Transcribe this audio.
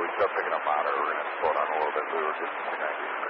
we start picking up monitor. We're going to slow down a little bit. We were just 90 degrees.